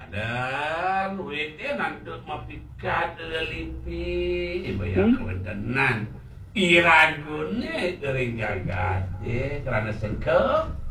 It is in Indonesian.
dan wete nantut mapikat lipi bayar kewentenan iragune kering jagat karena sengkep